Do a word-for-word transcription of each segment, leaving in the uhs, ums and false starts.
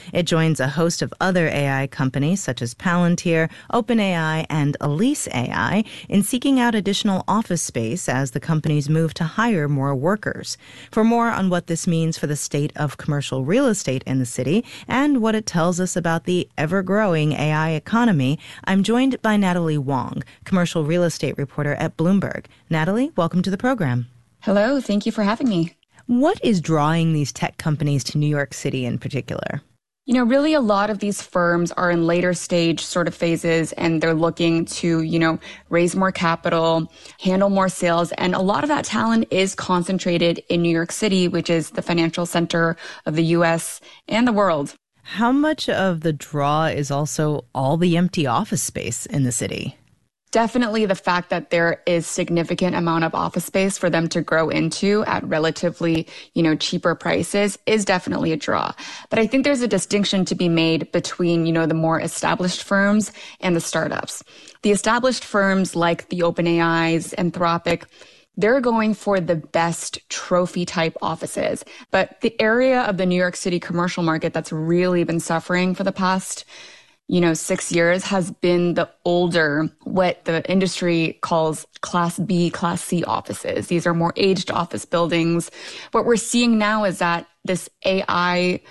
It joins a host of other A I companies such as Palantir, OpenAI, and Elise A I in seeking out additional office space as the companies move to hire more workers. For more on what this means for the state of commercial real estate in the city and what it tells us about the ever-growing A I economy, I'm joined by Natalie Wong, commercial real estate reporter at Bloomberg. Natalie, welcome to the program. Hello, thank you for having me. What is drawing these tech companies to New York City in particular? You know, really a lot of these firms are in later stage sort of phases and they're looking to, you know, raise more capital, handle more sales. And a lot of that talent is concentrated in New York City, which is the financial center of the U S and the world. How much of the draw is also all the empty office space in the city? Definitely the fact that there is significant amount of office space for them to grow into at relatively, you know, cheaper prices is definitely a draw. But I think there's a distinction to be made between, you know, the more established firms and the startups. The established firms like the OpenAIs, Anthropic, they're going for the best trophy type offices. But the area of the New York City commercial market that's really been suffering for the past you know, six years has been the older, what the industry calls Class B, Class C offices. These are more aged office buildings. What we're seeing now is that this A I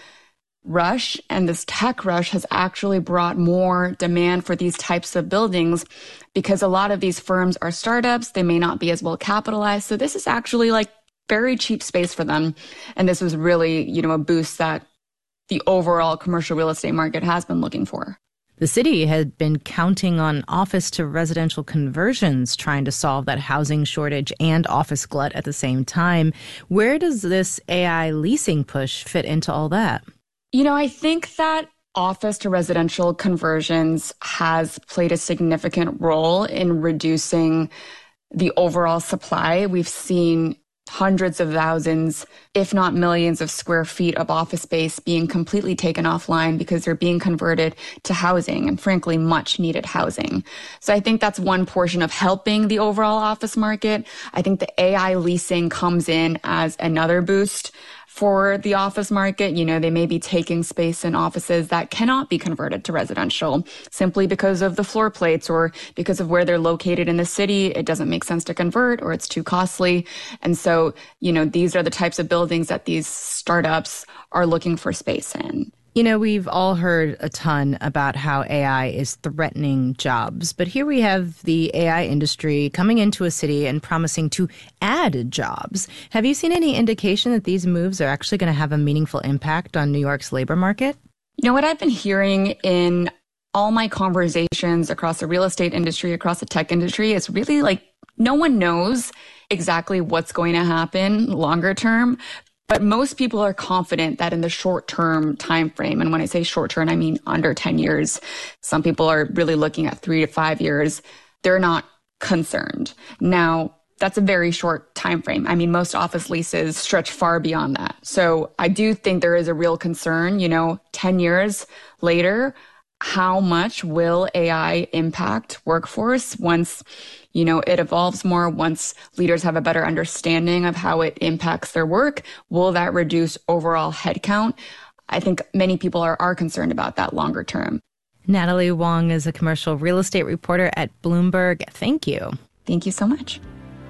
rush and this tech rush has actually brought more demand for these types of buildings because a lot of these firms are startups. They may not be as well capitalized. So this is actually like very cheap space for them. And this was really, you know, a boost that the overall commercial real estate market has been looking for. The city had been counting on office to residential conversions, trying to solve that housing shortage and office glut at the same time. Where does this A I leasing push fit into all that? You know, I think that office to residential conversions has played a significant role in reducing the overall supply. We've seen hundreds of thousands, if not millions of square feet of office space being completely taken offline because they're being converted to housing and frankly, much needed housing. So I think that's one portion of helping the overall office market. I think the A I leasing comes in as another boost for the office market. You know, they may be taking space in offices that cannot be converted to residential simply because of the floor plates or because of where they're located in the city. It doesn't make sense to convert or it's too costly. And so, you know, these are the types of buildings that these startups are looking for space in. You know, we've all heard a ton about how A I is threatening jobs, but here we have the A I industry coming into a city and promising to add jobs. Have you seen any indication that these moves are actually going to have a meaningful impact on New York's labor market? You know, what I've been hearing in all my conversations across the real estate industry, across the tech industry, is really like no one knows exactly what's going to happen longer term. But most people are confident that in the short-term time frame, and when I say short-term, I mean under ten years, some people are really looking at three to five years, they're not concerned. Now, that's a very short time frame. I mean, most office leases stretch far beyond that. So I do think there is a real concern, you know, ten years later, how much will A I impact workforce once, you know, it evolves more, once leaders have a better understanding of how it impacts their work? Will that reduce overall headcount? I think many people are, are concerned about that longer term. Natalie Wong is a commercial real estate reporter at Bloomberg. Thank you. Thank you so much.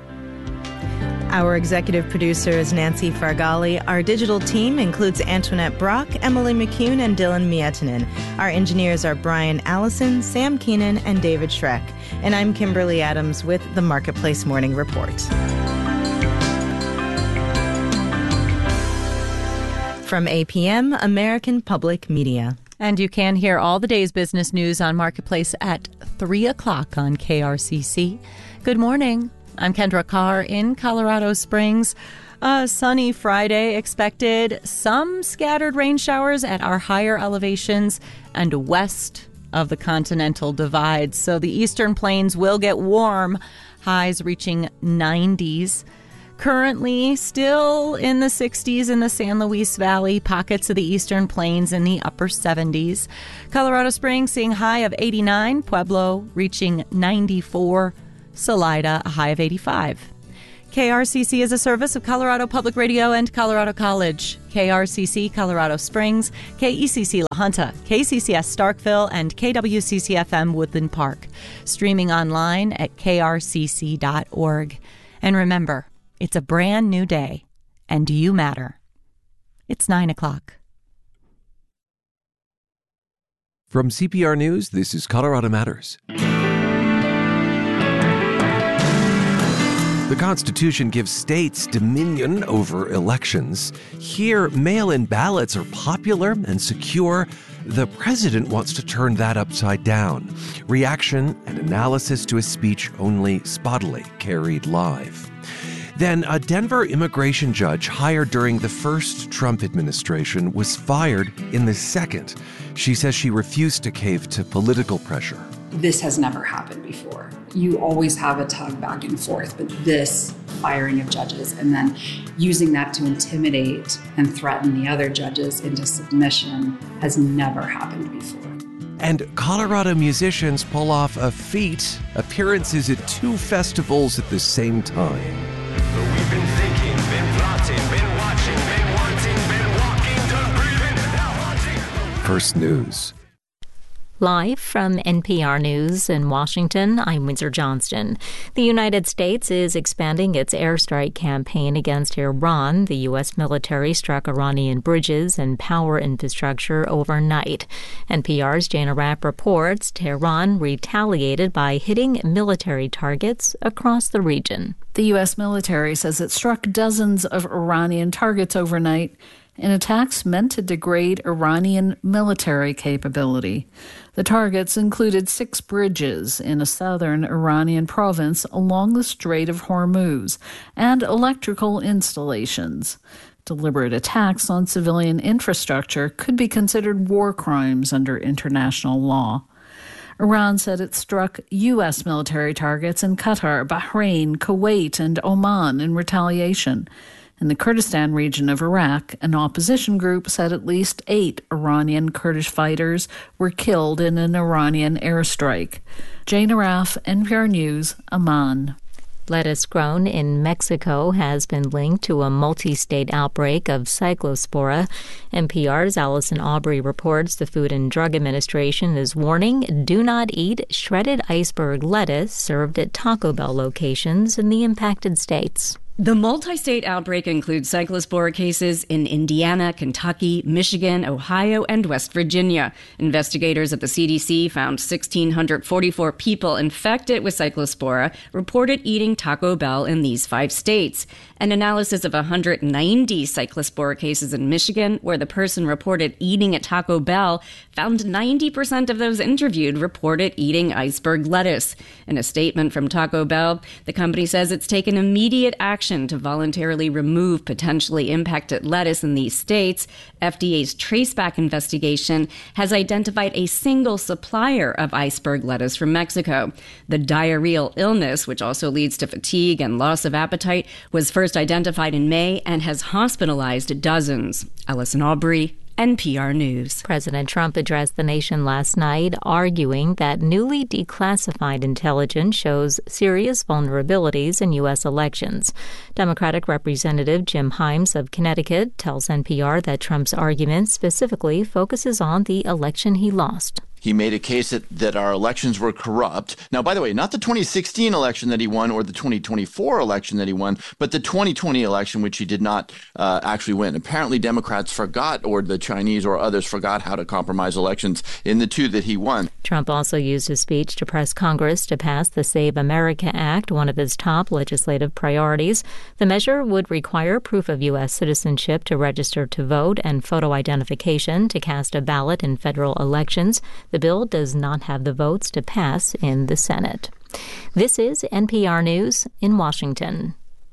Our executive producer is Nancy Fargali. Our digital team includes Antoinette Brock, Emily McCune, and Dylan Mietinen. Our engineers are Brian Allison, Sam Keenan, and David Schreck. And I'm Kimberly Adams with the Marketplace Morning Report. From A P M, American Public Media. And you can hear all the day's business news on Marketplace at three o'clock on K R C C. Good morning. I'm Kendra Carr in Colorado Springs. A sunny Friday expected. Some scattered rain showers at our higher elevations and west of the Continental Divide. So the eastern plains will get warm, highs reaching nineties. Currently still in the sixties in the San Luis Valley, pockets of the eastern plains in the upper seventies. Colorado Springs seeing high of eighty-nine, Pueblo reaching ninety-four, Salida a high of eighty-five. K R C C is a service of Colorado Public Radio and Colorado College. K R C C Colorado Springs, K E C C La Junta, K C C S Starkville, and K W C C F M Woodland Park. Streaming online at K R C C dot org. And remember, it's a brand new day, and you matter. It's nine o'clock. From C P R News, this is Colorado Matters. The Constitution gives states dominion over elections. Here, mail-in ballots are popular and secure. The president wants to turn that upside down. Reaction and analysis to his speech only spottily carried live. Then, a Denver immigration judge hired during the first Trump administration was fired in the second. She says she refused to cave to political pressure. This has never happened before. You always have a tug back and forth, but this firing of judges and then using that to intimidate and threaten the other judges into submission has never happened before. And Colorado musicians pull off a feat, appearances at two festivals at the same time. We've been thinking, been plotting, been watching, been wanting, been walking, done breathing, now haunting. First News. Live from N P R News in Washington, I'm Windsor Johnston. The United States is expanding its airstrike campaign against Iran. The U S military struck Iranian bridges and power infrastructure overnight. N P R's Jana Rapp reports Tehran retaliated by hitting military targets across the region. The U S military says it struck dozens of Iranian targets overnight in attacks meant to degrade Iranian military capability. The targets included six bridges in a southern Iranian province along the Strait of Hormuz and electrical installations. Deliberate attacks on civilian infrastructure could be considered war crimes under international law. Iran said it struck U S military targets in Qatar, Bahrain, Kuwait, and Oman in retaliation. In the Kurdistan region of Iraq, an opposition group said at least eight Iranian Kurdish fighters were killed in an Iranian airstrike. Jana Raff, N P R News, Amman. Lettuce grown in Mexico has been linked to a multi-state outbreak of cyclospora. N P R's Allison Aubrey reports the Food and Drug Administration is warning do not eat shredded iceberg lettuce served at Taco Bell locations in the impacted states. The multi-state outbreak includes cyclospora cases in Indiana, Kentucky, Michigan, Ohio, and West Virginia. Investigators at the C D C found one thousand six hundred forty-four people infected with cyclospora reported eating Taco Bell in these five states. An analysis of one hundred ninety cyclospora cases in Michigan, where the person reported eating at Taco Bell, found ninety percent of those interviewed reported eating iceberg lettuce. In a statement from Taco Bell, the company says it's taken immediate action to voluntarily remove potentially impacted lettuce in these states. F D A's traceback investigation has identified a single supplier of iceberg lettuce from Mexico. The diarrheal illness, which also leads to fatigue and loss of appetite, was first identified in May and has hospitalized dozens. Allison Aubrey, N P R News. President Trump addressed the nation last night, arguing that newly declassified intelligence shows serious vulnerabilities in U S elections. Democratic Representative Jim Himes of Connecticut tells N P R that Trump's argument specifically focuses on the election he lost. He made a case that, that our elections were corrupt. Now, by the way, not the twenty sixteen election that he won or the twenty twenty-four election that he won, but the twenty twenty election, which he did not uh, actually win. Apparently, Democrats forgot, or the Chinese or others forgot how to compromise elections in the two that he won. Trump also used his speech to press Congress to pass the Save America Act, one of his top legislative priorities. The measure would require proof of U S citizenship to register to vote and photo identification to cast a ballot in federal elections. The bill does not have the votes to pass in the Senate. This is N P R News in Washington.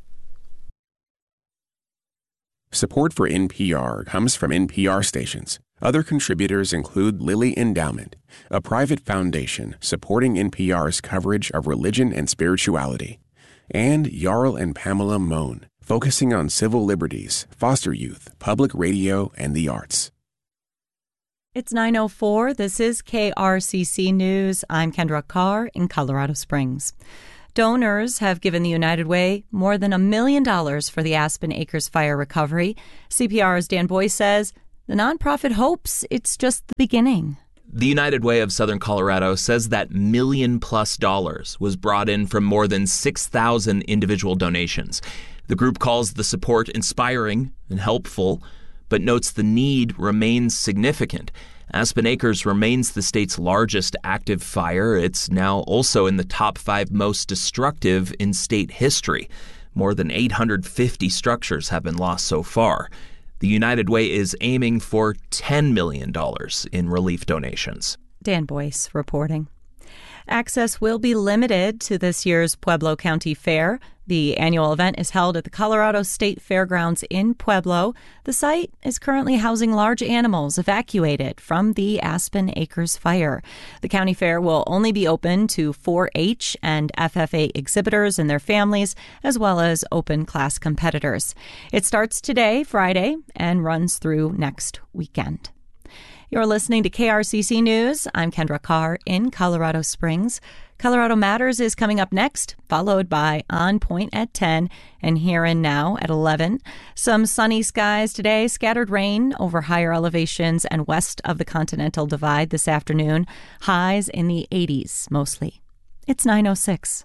Support for N P R comes from N P R stations. Other contributors include Lilly Endowment, a private foundation supporting N P R's coverage of religion and spirituality, and Jarl and Pamela Mohn, focusing on civil liberties, foster youth, public radio, and the arts. It's nine oh four. This is K R C C News. I'm Kendra Carr in Colorado Springs. Donors have given the United Way more than a million dollars for the Aspen Acres fire recovery. C P R's Dan Boyce says the nonprofit hopes it's just the beginning. The United Way of Southern Colorado says that million plus dollars was brought in from more than six thousand individual donations. The group calls the support inspiring and helpful, but notes the need remains significant. Aspen Acres remains the state's largest active fire. It's now also in the top five most destructive in state history. More than eight hundred fifty structures have been lost so far. The United Way is aiming for ten million dollars in relief donations. Dan Boyce reporting. Access will be limited to this year's Pueblo County Fair. The annual event is held at the Colorado State Fairgrounds in Pueblo. The site is currently housing large animals evacuated from the Aspen Acres fire. The county fair will only be open to four H and F F A exhibitors and their families, as well as open class competitors. It starts today, Friday, and runs through next weekend. You're listening to K R C C News. I'm Kendra Carr in Colorado Springs. Colorado Matters is coming up next, followed by On Point at ten and Here and Now at eleven. Some sunny skies today, scattered rain over higher elevations and west of the Continental Divide this afternoon. Highs in the eighties mostly. It's nine oh six.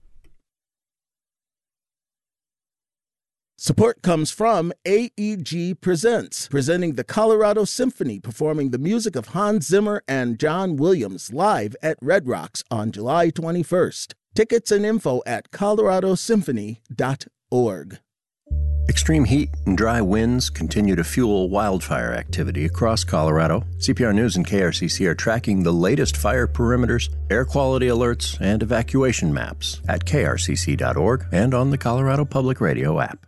Support comes from A E G Presents, presenting the Colorado Symphony, performing the music of Hans Zimmer and John Williams live at Red Rocks on July twenty-first. Tickets and info at colorado symphony dot org. Extreme heat and dry winds continue to fuel wildfire activity across Colorado. C P R News and K R C C are tracking the latest fire perimeters, air quality alerts, and evacuation maps at k r c c dot org and on the Colorado Public Radio app.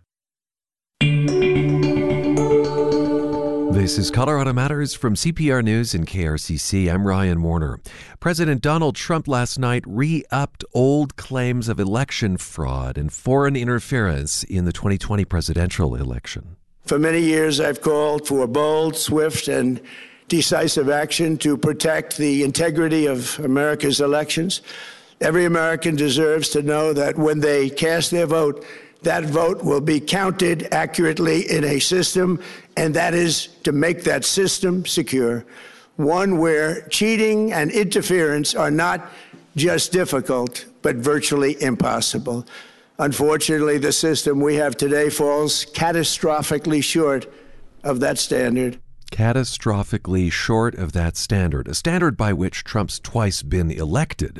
This is Colorado Matters from C P R News and K R C C. I'm Ryan Warner. President Donald Trump last night re-upped old claims of election fraud and foreign interference in the twenty twenty presidential election. For many years, I've called for bold, swift, and decisive action to protect the integrity of America's elections. Every American deserves to know that when they cast their vote, that vote will be counted accurately in a system, and that is to make that system secure, one where cheating and interference are not just difficult, but virtually impossible. Unfortunately, the system we have today falls catastrophically short of that standard. Catastrophically short of that standard, a standard by which Trump's twice been elected.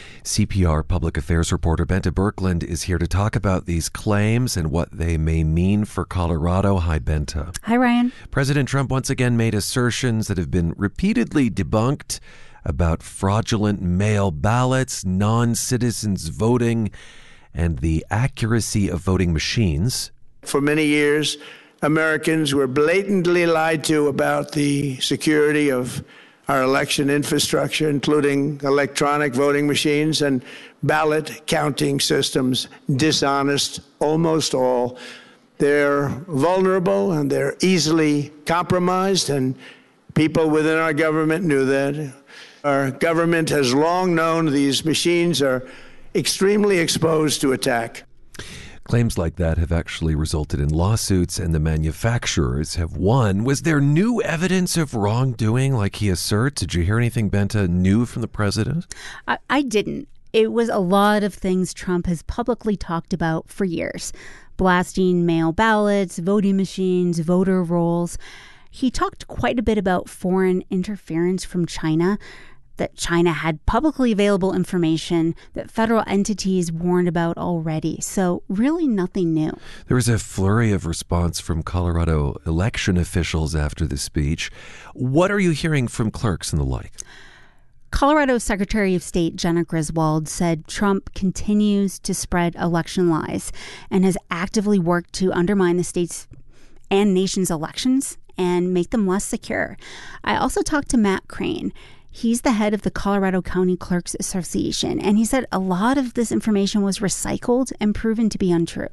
C P R public affairs reporter Bente Birkeland is here to talk about these claims and what they may mean for Colorado. Hi, Bente. Hi, Ryan. President Trump once again made assertions that have been repeatedly debunked about fraudulent mail ballots, non-citizens voting, and the accuracy of voting machines. For many years, Americans were blatantly lied to about the security of our election infrastructure, including electronic voting machines and ballot counting systems, dishonest, almost all. They're vulnerable and they're easily compromised, and people within our government knew that. Our government has long known these machines are extremely exposed to attack. Claims like that have actually resulted in lawsuits, and the manufacturers have won. Was there new evidence of wrongdoing like he asserts? Did you hear anything, Bente, new from the president? I, I didn't. It was a lot of things Trump has publicly talked about for years. Blasting mail ballots, voting machines, voter rolls. He talked quite a bit about foreign interference from China, that China had publicly available information that federal entities warned about already. So really nothing new. There was a flurry of response from Colorado election officials after the speech. What are you hearing from clerks and the like? Colorado Secretary of State Jena Griswold said Trump continues to spread election lies and has actively worked to undermine the state's and nation's elections and make them less secure. I also talked to Matt Crane. He's the head of the Colorado County Clerks Association, and he said a lot of this information was recycled and proven to be untrue.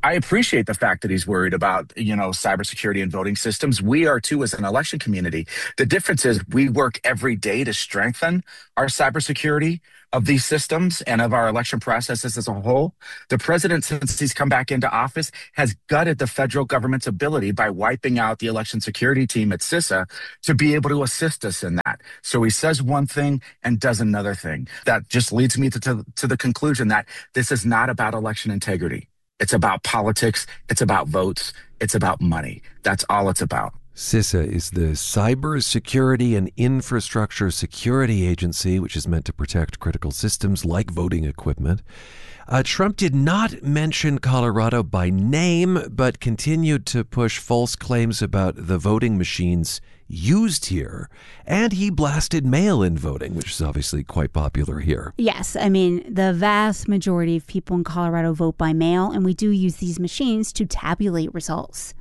I appreciate the fact that he's worried about, you know, cybersecurity and voting systems. We are too as an election community. The difference is we work every day to strengthen our cybersecurity of these systems and of our election processes as a whole. The president, since he's come back into office, has gutted the federal government's ability by wiping out the election security team at CISA to be able to assist us in that. So he says one thing and does another thing. That just leads me to, to, to the conclusion that this is not about election integrity. It's about politics. It's about votes. It's about money. That's all it's about. CISA is the Cyber Security and Infrastructure Security Agency, which is meant to protect critical systems like voting equipment. Uh, Trump did not mention Colorado by name, but continued to push false claims about the voting machines used here. And he blasted mail-in voting, which is obviously quite popular here. Yes. I mean, the vast majority of people in Colorado vote by mail, and we do use these machines to tabulate results.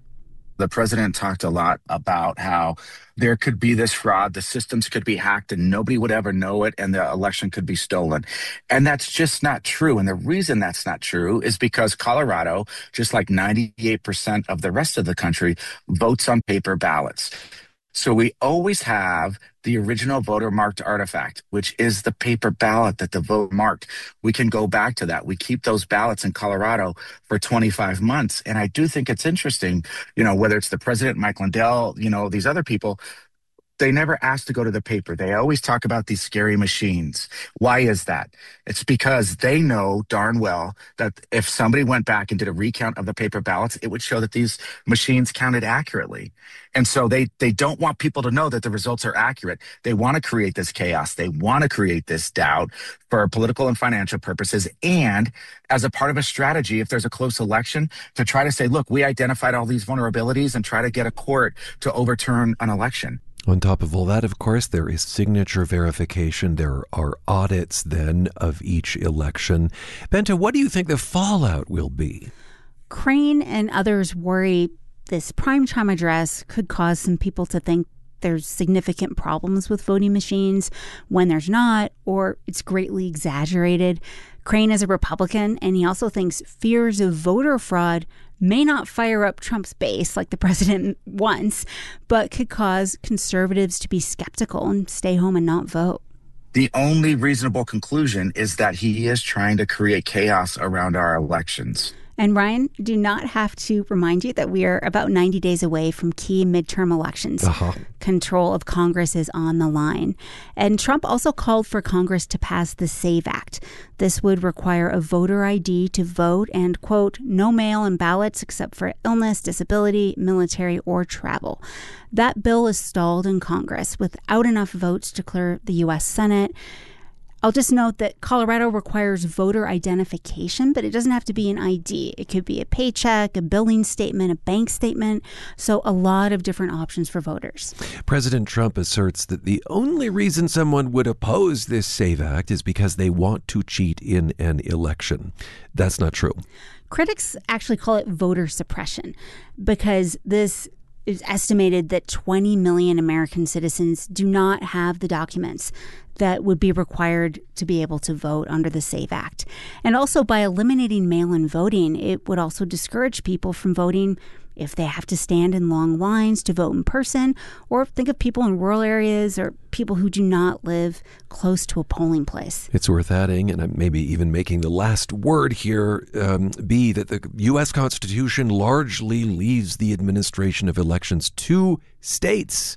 The president talked a lot about how there could be this fraud, the systems could be hacked and nobody would ever know it, and the election could be stolen. And that's just not true. And the reason that's not true is because Colorado, just like ninety-eight percent of the rest of the country, votes on paper ballots. So we always have the original voter marked artifact, which is the paper ballot that the vote marked. We can go back to that. We keep those ballots in Colorado for twenty-five months. And I do think it's interesting, you know, whether it's the president, Mike Lindell, you know, these other people, they never ask to go to the paper. They always talk about these scary machines. Why is that? It's because they know darn well that if somebody went back and did a recount of the paper ballots, it would show that these machines counted accurately. And so they, they don't want people to know that the results are accurate. They want to create this chaos. They want to create this doubt for political and financial purposes. And as a part of a strategy, if there's a close election, to try to say, look, we identified all these vulnerabilities and try to get a court to overturn an election. On top of all that, of course, there is signature verification. There are audits then of each election. Bente, what do you think the fallout will be? Crane and others worry this primetime address could cause some people to think there's significant problems with voting machines when there's not, or it's greatly exaggerated. Crane is a Republican, and he also thinks fears of voter fraud may not fire up Trump's base like the president wants, but could cause conservatives to be skeptical and stay home and not vote. The only reasonable conclusion is that he is trying to create chaos around our elections. And Ryan, do not have to remind you that we are about ninety days away from key midterm elections. Uh-huh. Control of Congress is on the line. And Trump also called for Congress to pass the SAVE Act. This would require a voter I D to vote and, quote, no mail-in ballots except for illness, disability, military, or travel. That bill is stalled in Congress without enough votes to clear the U S Senate. I'll just note that Colorado requires voter identification, but it doesn't have to be an I D. It could be a paycheck, a billing statement, a bank statement. So a lot of different options for voters. President Trump asserts that the only reason someone would oppose this SAVE Act is because they want to cheat in an election. That's not true. Critics actually call it voter suppression because this is estimated that twenty million American citizens do not have the documents that would be required to be able to vote under the SAVE Act. And also by eliminating mail-in voting, it would also discourage people from voting if they have to stand in long lines to vote in person, or think of people in rural areas or people who do not live close to a polling place. It's worth adding, and maybe even making the last word here um, be that the U S Constitution largely leaves the administration of elections to states.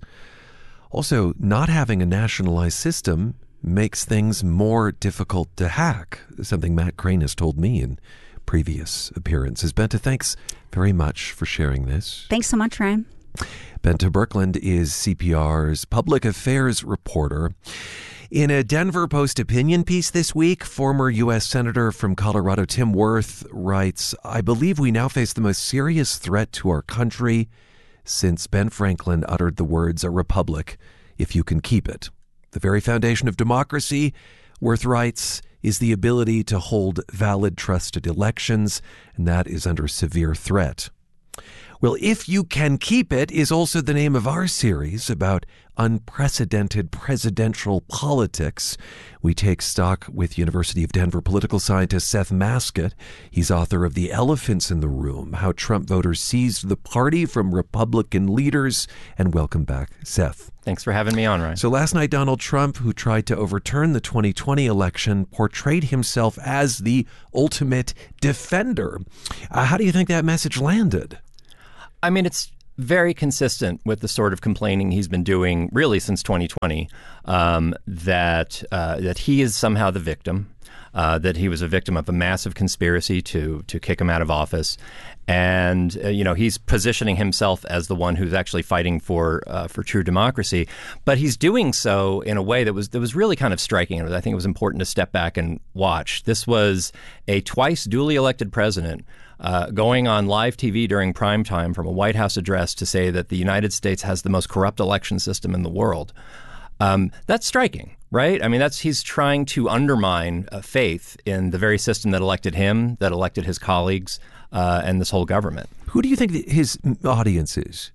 Also, not having a nationalized system makes things more difficult to hack, something Matt Crane has told me in previous appearances. Bente, thanks very much for sharing this. Thanks so much, Ryan. Bente Birkeland is C P R's public affairs reporter. In a Denver Post opinion piece this week, former U S Senator from Colorado Tim Wirth writes, I believe we now face the most serious threat to our country since Ben Franklin uttered the words, a republic, if you can keep it. The very foundation of democracy, Wirth writes, is the ability to hold valid, trusted elections, and that is under severe threat. Well, If You Can Keep It is also the name of our series about unprecedented presidential politics. We take stock with University of Denver political scientist Seth Masket. He's author of The Elephants in the Room, How Trump Voters Seized the Party from Republican Leaders. And welcome back, Seth. Thanks for having me on, Ryan. So last night, Donald Trump, who tried to overturn the twenty twenty election, portrayed himself as the ultimate defender. Uh, how do you think that message landed? I mean, it's very consistent with the sort of complaining he's been doing really since twenty twenty, um, that uh, that he is somehow the victim, uh, that he was a victim of a massive conspiracy to to kick him out of office. And, uh, you know, he's positioning himself as the one who's actually fighting for uh, for true democracy. But he's doing so in a way that was that was really kind of striking. And I think it was important to step back and watch. This was a twice duly elected president Uh, going on live T V during prime time from a White House address to say that the United States has the most corrupt election system in the world. Um, that's striking, right? I mean, that's he's trying to undermine uh, faith in the very system that elected him, that elected his colleagues, uh, and this whole government. Who do you think that his audience is?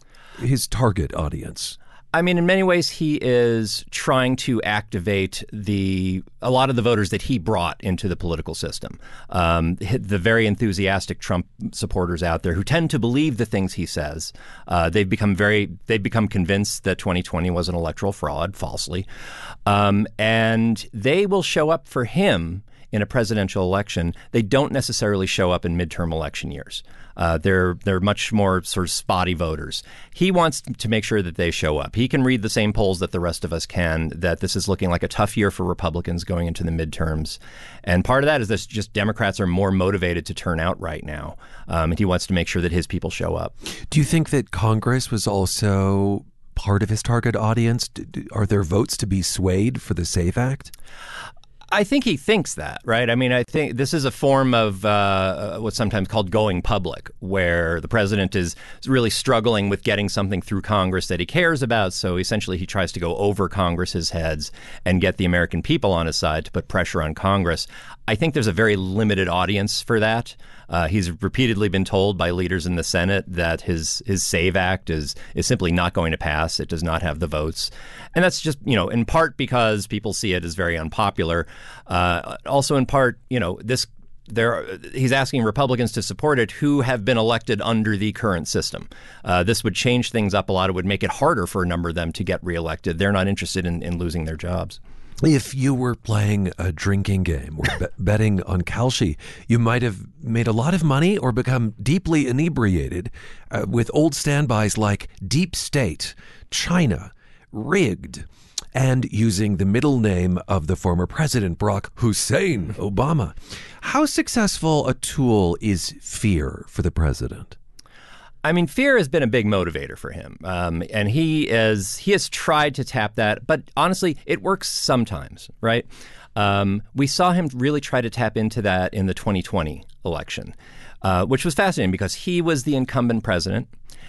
His target audience? I mean, in many ways, he is trying to activate the a lot of the voters that he brought into the political system. Um, the very enthusiastic Trump supporters out there who tend to believe the things he says. Uh, they've become very they've become convinced that twenty twenty was an electoral fraud, falsely, um, and they will show up for him in a presidential election. They don't necessarily show up in midterm election years. Uh, they're they're much more sort of spotty voters. He wants to make sure that they show up. He can read the same polls that the rest of us can, that this is looking like a tough year for Republicans going into the midterms. And part of that is that just Democrats are more motivated to turn out right now. Um, and he wants to make sure that his people show up. Do you think that Congress was also part of his target audience? Are there votes to be swayed for the SAVE Act? I think he thinks that, right? I mean, I think this is a form of uh, what's sometimes called going public, where the president is really struggling with getting something through Congress that he cares about. So essentially, he tries to go over Congress's heads and get the American people on his side to put pressure on Congress. I think there's a very limited audience for that. Uh, he's repeatedly been told by leaders in the Senate that his his SAVE Act is is simply not going to pass. It does not have the votes. And that's just, you know, in part because people see it as very unpopular. Uh, also, in part, you know, this there he's asking Republicans to support it who have been elected under the current system. Uh, this would change things up a lot. It would make it harder for a number of them to get reelected. They're not interested in, in losing their jobs. If you were playing a drinking game or be- betting on Kalshi, you might have made a lot of money or become deeply inebriated uh, with old standbys like deep state, China, rigged, and using the middle name of the former president, Barack Hussein Obama. How successful a tool is fear for the president? I mean, fear has been a big motivator for him, um, and he is he has tried to tap that. But honestly, it works sometimes, right? Um, we saw him really try to tap into that in the twenty twenty election, uh, which was fascinating because he was the incumbent president.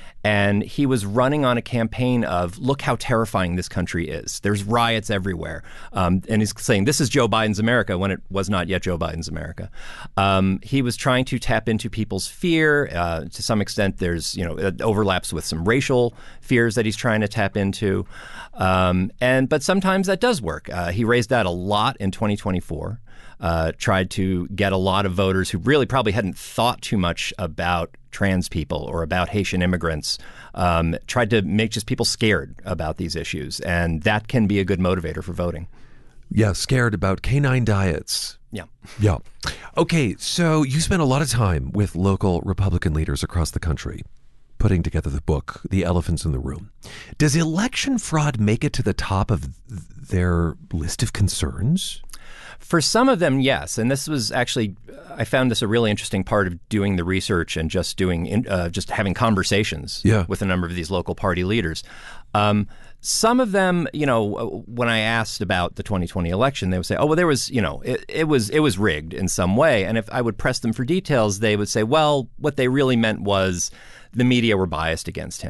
And he was running on a campaign of, look how terrifying this country is. There's riots everywhere. Um, and he's saying, this is Joe Biden's America when it was not yet Joe Biden's America. Um, he was trying to tap into people's fear. Uh, to some extent, there's, you know, it overlaps with some racial fears that he's trying to tap into. Um, and but sometimes that does work. Uh, he raised that a lot in twenty twenty-four. Uh, tried to get a lot of voters who really probably hadn't thought too much about trans people or about Haitian immigrants, um, tried to make just people scared about these issues. And that can be a good motivator for voting. Yeah, scared about canine diets. Yeah. Yeah. Okay, so you spent a lot of time with local Republican leaders across the country putting together the book, The Elephants in the Room. Does election fraud make it to the top of their list of concerns? For some of them, yes. And this was actually, I found this a really interesting part of doing the research and just doing, uh, just having conversations yeah. with a number of these local party leaders. Um, some of them, you know, when I asked about the twenty twenty election, they would say, oh, well, there was, you know, it, it was it was rigged in some way. And if I would press them for details, they would say, well, what they really meant was the media were biased against him.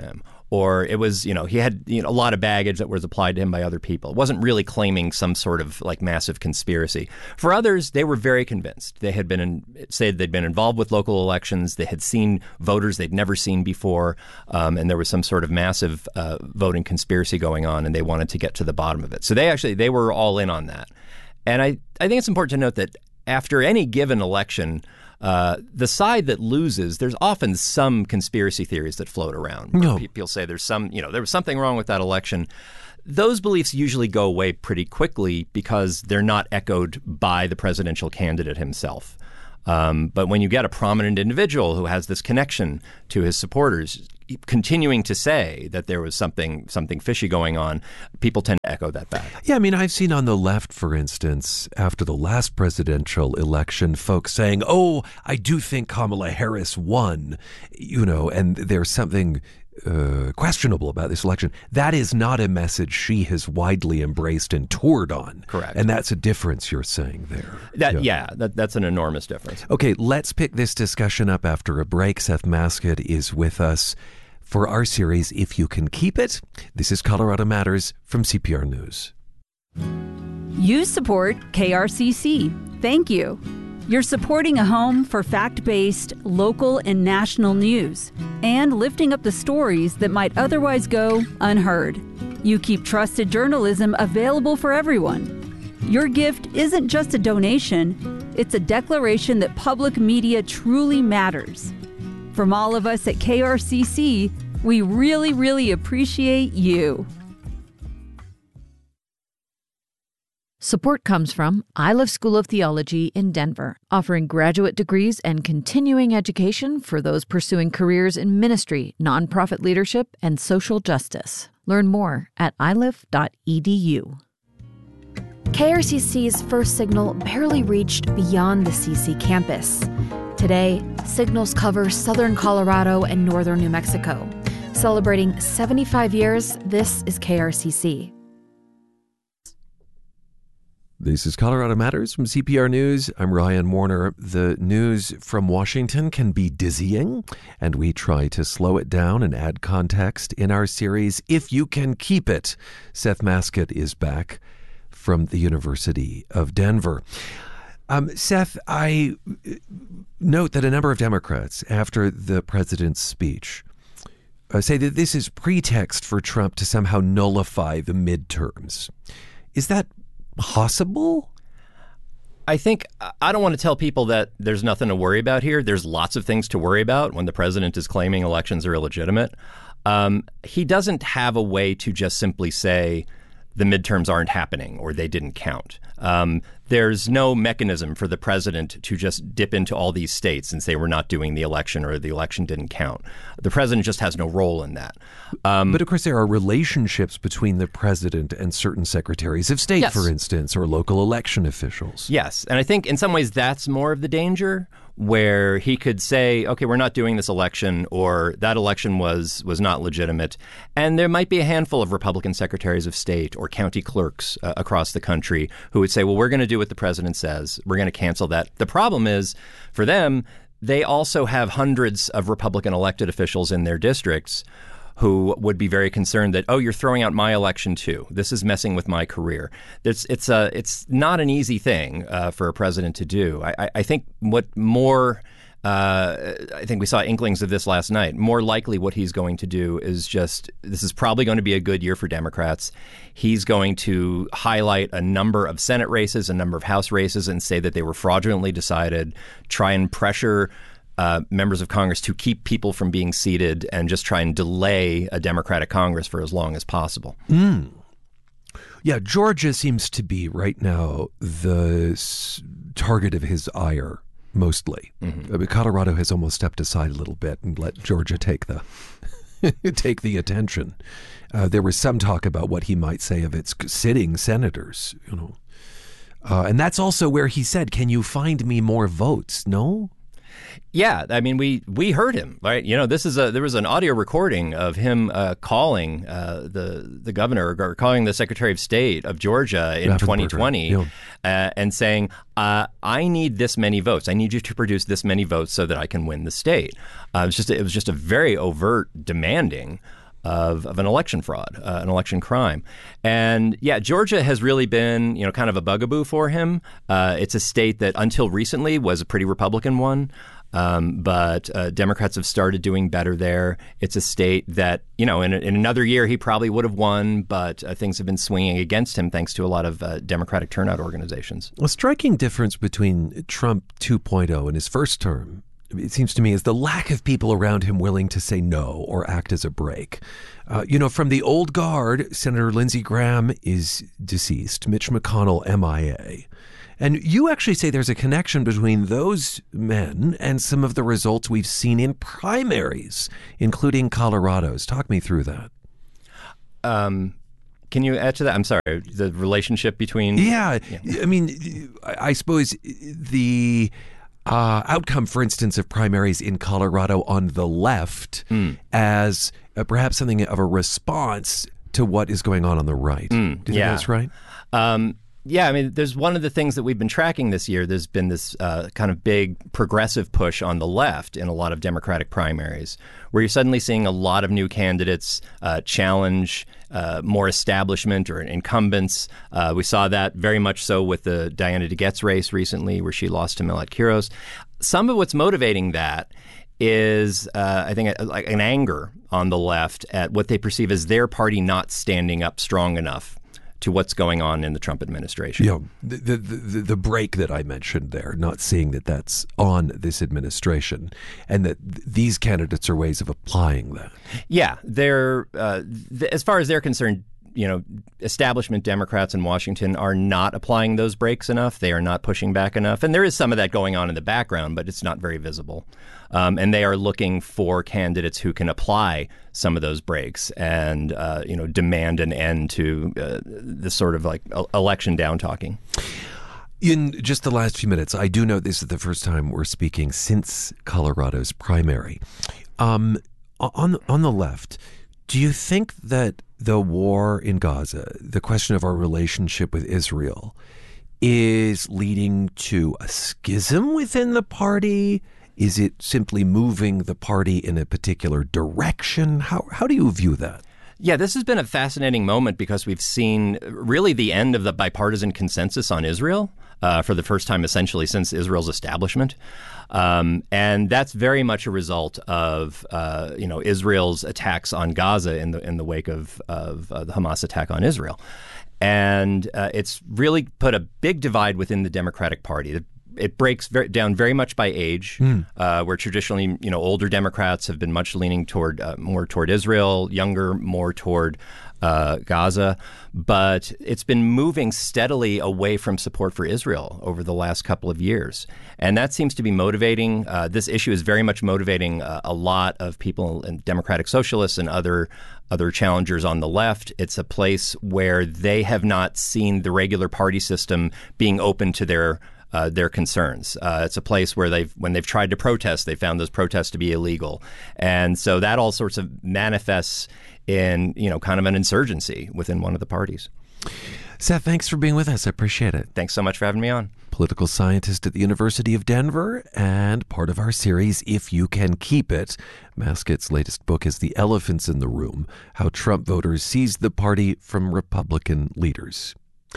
or it was, you know, he had you know, a lot of baggage that was applied to him by other people. It wasn't really claiming some sort of like massive conspiracy. For others, they were very convinced. They had been in, said they'd been involved with local elections. They had seen voters they'd never seen before, um, and there was some sort of massive uh, voting conspiracy going on, and they wanted to get to the bottom of it. So they actually they were all in on that. And I, I think it's important to note that after any given election, Uh, the side that loses, there's often some conspiracy theories that float around. No. People say there's some, you know, there was something wrong with that election. Those beliefs usually go away pretty quickly because they're not echoed by the presidential candidate himself. Um, but when you get a prominent individual who has this connection to his supporters, continuing to say that there was something something fishy going on, people tend to echo that back. Yeah, I mean, I've seen on the left, for instance, after the last presidential election, folks saying, oh, I do think Kamala Harris won, you know, and there's something uh, questionable about this election. That is not a message she has widely embraced and toured on. Correct. And that's a difference you're saying there. That, yeah, yeah that, that's an enormous difference. Okay, let's pick this discussion up after a break. Seth Masket is with us for our series, If You Can Keep It. This is Colorado Matters from C P R News. You support K R C C. Thank you. You're supporting a home for fact-based, local, and national news, and lifting up the stories that might otherwise go unheard. You keep trusted journalism available for everyone. Your gift isn't just a donation, it's a declaration that public media truly matters. From all of us at K R C C, we really, really appreciate you. Support comes from Iliff School of Theology in Denver, offering graduate degrees and continuing education for those pursuing careers in ministry, nonprofit leadership, and social justice. Learn more at iliff dot e d u. K R C C's first signal barely reached beyond the C C campus. Today, signals cover southern Colorado and northern New Mexico. Celebrating seventy-five years, this is K R C C. This is Colorado Matters from C P R News. I'm Ryan Warner. The news from Washington can be dizzying, and we try to slow it down and add context in our series, If You Can Keep It. Seth Masket is back from the University of Denver. Um, Seth, I note that a number of Democrats, after the president's speech, uh, say that this is pretext for Trump to somehow nullify the midterms. Is that possible? I think I don't want to tell people that there's nothing to worry about here. There's lots of things to worry about when the president is claiming elections are illegitimate. Um, he doesn't have a way to just simply say the midterms aren't happening or they didn't count. Um, there's no mechanism for the president to just dip into all these states and say we're not doing the election or the election didn't count. The president just has no role in that. Um, but of course, there are relationships between the president and certain secretaries of state, yes. for instance, or local election officials. Yes. And I think in some ways that's more of the danger, where he could say, OK, we're not doing this election, or that election was was not legitimate. And there might be a handful of Republican secretaries of state or county clerks uh, across the country who would say, well, we're going to do what the president says. We're going to cancel that. The problem is, for them, they also have hundreds of Republican elected officials in their districts who would be very concerned that, oh, you're throwing out my election too. This is messing with my career. It's it's a it's not an easy thing uh, for a president to do. I, I think what more. Uh, I think we saw inklings of this last night. More likely what he's going to do is just, this is probably going to be a good year for Democrats. He's going to highlight a number of Senate races, a number of House races, and say that they were fraudulently decided, try and pressure uh, members of Congress to keep people from being seated and just try and delay a Democratic Congress for as long as possible. Mm. Yeah, Georgia seems to be right now the s- target of his ire. Mostly. Mm-hmm. I mean, Colorado has almost stepped aside a little bit and let Georgia take the take the attention. Uh, there was some talk about what he might say of its sitting senators, you know. Uh, and that's also where he said, can you find me more votes? No? Yeah, I mean, we we heard him, right? You know, this is a there was an audio recording of him uh, calling uh, the the governor or calling the Secretary of State of Georgia in twenty twenty yeah. uh, and saying, uh, "I need this many votes. I need you to produce this many votes so that I can win the state." Uh, it was just it was just a very overt demanding. of, of an election fraud, uh, an election crime. And yeah, Georgia has really been, you know, kind of a bugaboo for him. Uh, it's a state that until recently was a pretty Republican one. Um, but uh, Democrats have started doing better there. It's a state that, you know, in, in another year he probably would have won, but uh, things have been swinging against him thanks to a lot of uh, Democratic turnout organizations. A striking difference between Trump two point oh and his first term, it seems to me, is the lack of people around him willing to say no or act as a brake. Uh, you know, from the old guard, Senator Lindsey Graham is deceased, Mitch McConnell M I A. And you actually say there's a connection between those men and some of the results we've seen in primaries, including Colorado's. Talk me through that. Um, can you add to that? I'm sorry, the relationship between... Yeah, yeah. I mean, I suppose the uh, outcome, for instance, of primaries in Colorado on the left mm. as uh, perhaps something of a response to what is going on on the right. Mm, Do you yeah. think that's right? Um Yeah, I mean, there's one of the things that we've been tracking this year. There's been this uh, kind of big progressive push on the left in a lot of Democratic primaries, where you're suddenly seeing a lot of new candidates uh, challenge uh, more establishment or incumbents. Uh, we saw that very much so with the Diana DeGetz race recently, where she lost to Millet Quiros. Some of what's motivating that is, uh, I think, like an anger on the left at what they perceive as their party not standing up strong enough to what's going on in the Trump administration. You know, the, the, the, the break that I mentioned there, not seeing that that's on this administration and that th- these candidates are ways of applying that. Yeah, they're, uh, th- as far as they're concerned, you know, establishment Democrats in Washington are not applying those brakes enough. They are not pushing back enough. And there is some of that going on in the background, but it's not very visible. Um, and they are looking for candidates who can apply some of those brakes and, uh, you know, demand an end to uh, this sort of like election down talking. In just the last few minutes, I do know this is the first time we're speaking since Colorado's primary. Um, on on the left, do you think that the war in Gaza, the question of our relationship with Israel, is leading to a schism within the party? Is it simply moving the party in a particular direction? How how do you view that? Yeah, this has been a fascinating moment because we've seen really the end of the bipartisan consensus on Israel uh, for the first time essentially since Israel's establishment. Um, and that's very much a result of, uh, you know, Israel's attacks on Gaza in the in the wake of, of uh, the Hamas attack on Israel. And uh, it's really put a big divide within the Democratic Party. The It breaks very, down very much by age, mm. uh, where traditionally, you know, older Democrats have been much leaning toward uh, more toward Israel, younger more toward uh, Gaza. But it's been moving steadily away from support for Israel over the last couple of years. And that seems to be motivating. Uh, this issue is very much motivating uh, a lot of people and Democratic socialists and other other challengers on the left. It's a place where they have not seen the regular party system being open to their Uh, their concerns. Uh, it's a place where they've, when they've tried to protest, they found those protests to be illegal, and so that all sorts of manifests in, you know, kind of an insurgency within one of the parties. Seth, thanks for being with us. I appreciate it. Thanks so much for having me on. Political scientist at the University of Denver and part of our series, If You Can Keep It. Maskett's latest book is The Elephants in the Room: How Trump Voters Seized the Party from Republican Leaders.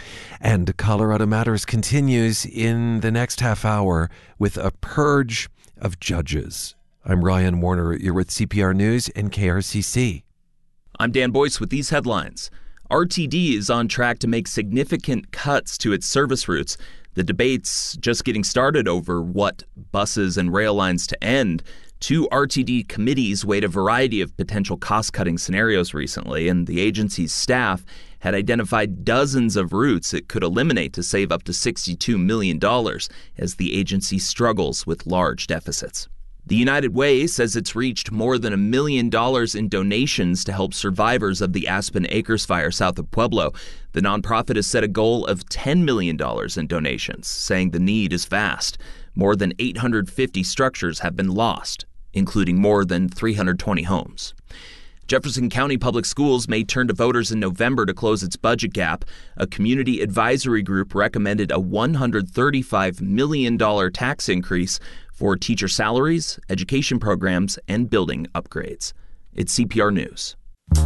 And Colorado Matters continues in the next half hour with a purge of judges. I'm Ryan Warner. You're with C P R News and K R C C. I'm Dan Boyce with these headlines. R T D is on track to make significant cuts to its service routes. The debate's just getting started over what buses and rail lines to end. Two R T D committees weighed a variety of potential cost-cutting scenarios recently, and the agency's staff had identified dozens of routes it could eliminate to save up to sixty-two million dollars as the agency struggles with large deficits. The United Way says it's reached more than a million dollars in donations to help survivors of the Aspen Acres fire south of Pueblo. The nonprofit has set a goal of ten million dollars in donations, saying the need is vast. More than eight hundred fifty structures have been lost, including more than three hundred twenty homes. Jefferson County Public Schools may turn to voters in November to close its budget gap. A community advisory group recommended a one hundred thirty-five million dollars tax increase for teacher salaries, education programs, and building upgrades. It's C P R News.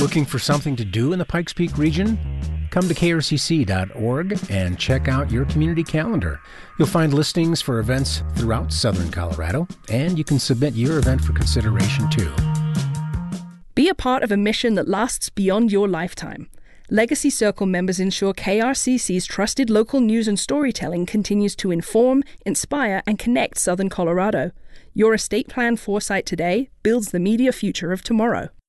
Looking for something to do in the Pikes Peak region? Come to K R C C dot org and check out your community calendar. You'll find listings for events throughout southern Colorado, and you can submit your event for consideration too. Be a part of a mission that lasts beyond your lifetime. Legacy Circle members ensure K R C C's trusted local news and storytelling continues to inform, inspire, and connect southern Colorado. Your estate plan foresight today builds the media future of tomorrow.